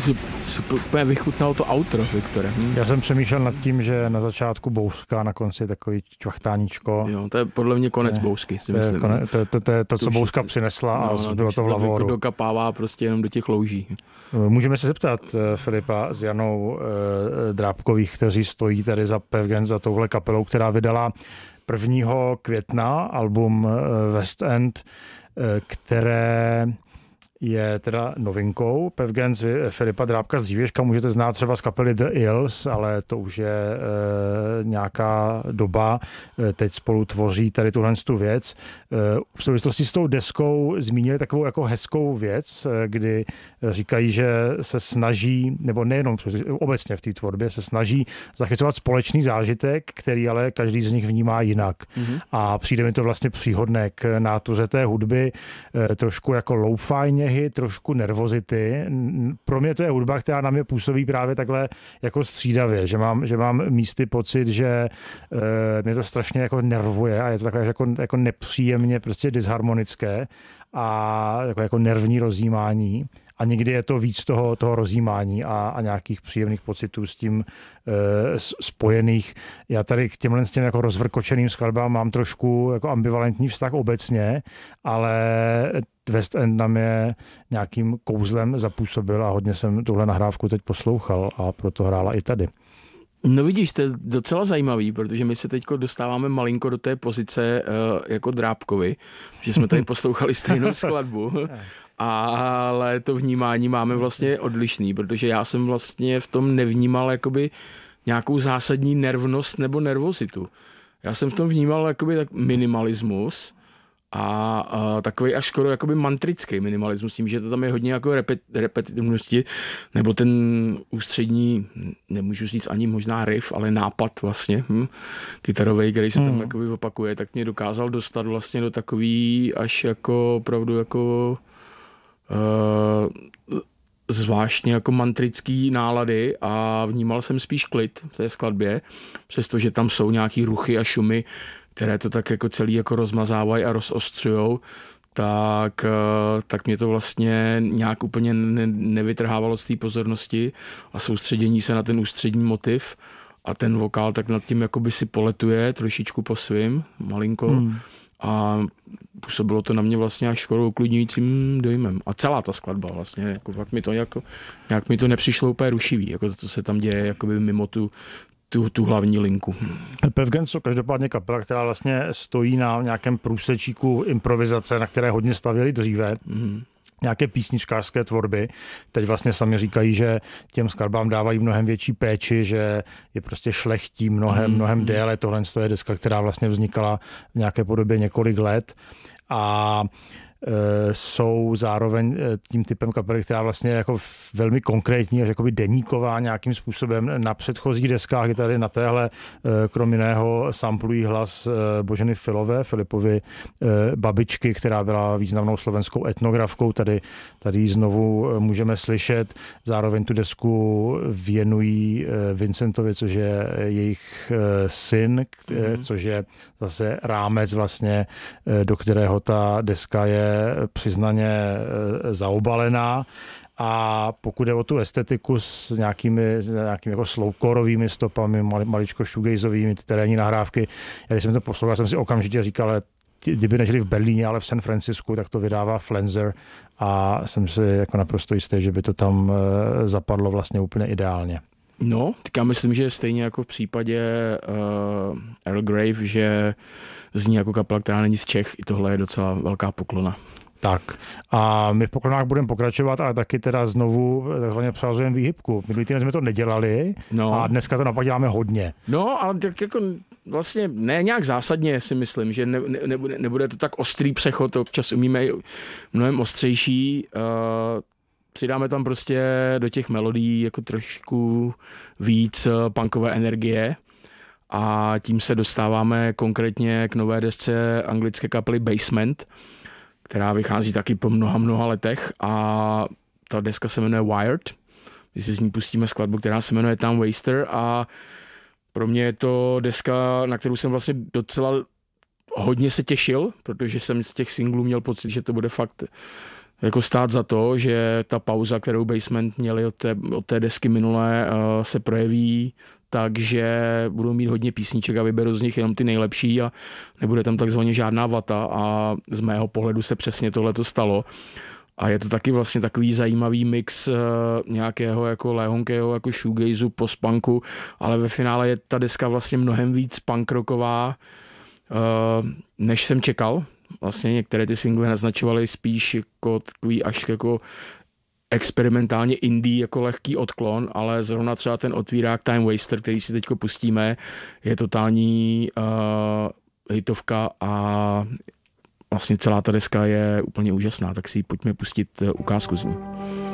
super, úplně vychutnal to outro, Viktore. Já jsem přemýšlel nad tím, že na začátku bouřka, na konci takový čvachtáníčko. Jo, to je podle mě konec bouřky, si myslím. To je to, co bouřka přinesla a bylo to v lavoru. Dokapává prostě jenom do těch louží. Můžeme se zeptat Filipa s Janou Drábkových, kteří stojí tady za Pevgen, za touhle kapelou, která vydala 1. května album West End, které je teda novinkou. Pevgens Filipa Drábka z dřívěžka můžete znát třeba z kapely The Ills, ale to už je nějaká doba. Teď spolu tvoří tady tuhle věc. V souvislosti s tou deskou zmínili takovou jako hezkou věc, kdy říkají, že se snaží, nebo nejenom obecně v té tvorbě, se snaží zachycovat společný zážitek, který ale každý z nich vnímá jinak. Mm-hmm. A přijde mi to vlastně příhodné k nátuře té hudby, trošku jako lo-fi, trošku nervozity. Pro mě to je hudba, která na mě působí právě takhle jako střídavě, že mám místy pocit, že mě to strašně jako nervuje a je to takové jako nepříjemně prostě disharmonické a jako nervní rozjímání. A někdy je to víc toho rozjímání a nějakých příjemných pocitů s tím spojených. Já tady k těm jako rozvrkočeným skladbám mám trošku jako ambivalentní vztah obecně, ale West End na mě nějakým kouzlem zapůsobil a hodně jsem tuhle nahrávku teď poslouchal a proto hrála i tady. No vidíš, to je docela zajímavý, protože my se teď dostáváme malinko do té pozice jako Drábkovi, že jsme tady poslouchali stejnou skladbu, ale to vnímání máme vlastně odlišný, protože já jsem vlastně v tom nevnímal jakoby nějakou zásadní nervnost nebo nervozitu. Já jsem v tom vnímal jakoby tak minimalismus a takový až skoro jakoby mantrický minimalismus, tím, že to tam je hodně jako repetitivnosti, nebo ten ústřední, nemůžu říct ani možná riff, ale nápad vlastně, kytarovej, který se tam jakoby opakuje, tak mě dokázal dostat vlastně do takový až jako opravdu jako zvláštně jako mantrický nálady a vnímal jsem spíš klid v té skladbě, přestože tam jsou nějaký ruchy a šumy, které to tak jako celý jako rozmazávají a rozostřujou, tak mě to vlastně nějak úplně nevytrhávalo z té pozornosti a soustředění se na ten ústřední motiv a ten vokál tak nad tím jakoby si poletuje trošičku po svým, malinko. A působilo to na mě vlastně až skoro uklidňujícím dojmem. A celá ta skladba vlastně, jako pak mi to nějak mi to nepřišlo úplně rušivý, jako to, co se tam děje jakoby mimo tu hlavní linku. Pevgen jsou každopádně kapela, která vlastně stojí na nějakém průsečíku improvizace, na které hodně stavěli dříve. Nějaké písničkářské tvorby. Teď vlastně sami říkají, že těm skladbám dávají mnohem větší péči, že je prostě šlechtí mnohem déle. Tohle je deska, která vlastně vznikala v nějaké podobě několik let a jsou zároveň tím typem kapely, která vlastně je jako velmi konkrétní až jakoby deníková nějakým způsobem. Na předchozích deskách je tady na téhle krom jiného samplují hlas Boženy Filové, Filipovy babičky, která byla významnou slovenskou etnografkou. Tady ji znovu můžeme slyšet. Zároveň tu desku věnují Vincentovi, což je jejich syn, což je zase rámec vlastně, do kterého ta deska je přiznaně zaobalená. A pokud je o tu estetiku s nějakými jako slowcoreovými stopami, maličko shoegazovými, ty terénní nahrávky, když jsem to poslouchal, jsem si okamžitě říkal, kdyby nežili v Berlíně, ale v San Francisku, tak to vydává Flenser a jsem si jako naprosto jistý, že by to tam zapadlo vlastně úplně ideálně. No, tak já myslím, že stejně jako v případě Earl Grave, že zní jako kapela, která není z Čech, i tohle je docela velká poklona. Tak a my v poklonách budeme pokračovat, ale taky teda znovu takzvaně přehazujeme výhybku. Minulý týden jsme to nedělali a dneska to naopak děláme hodně. No, ale tak jako vlastně ne nějak zásadně si myslím, že nebude to tak ostrý přechod, občas umíme mnohem ostřejší. Přidáme tam prostě do těch melodií jako trošku víc punkové energie a tím se dostáváme konkrétně k nové desce anglické kapely Basement, která vychází taky po mnoha letech a ta deska se jmenuje Wired. My si z ní pustíme skladbu, která se jmenuje Town Waster a pro mě je to deska, na kterou jsem vlastně docela hodně se těšil, protože jsem z těch singlů měl pocit, že to bude fakt jako stát za to, že ta pauza, kterou Basement měli od té desky minulé, se projeví, takže budou mít hodně písniček a vyberou z nich jenom ty nejlepší a nebude tam takzvaně žádná vata a z mého pohledu se přesně tohleto stalo. A je to taky vlastně takový zajímavý mix nějakého jako léhonkého, jako shoegazu, postpunku, ale ve finále je ta deska vlastně mnohem víc punk rocková, než jsem čekal. Vlastně některé ty singly naznačovaly spíš jako takový až jako experimentálně indie, jako lehký odklon, ale zrovna třeba ten otvírák Time Waster, který si teďko pustíme, je totální hitovka a vlastně celá ta deska je úplně úžasná, tak si ji pojďme pustit ukázku z ní.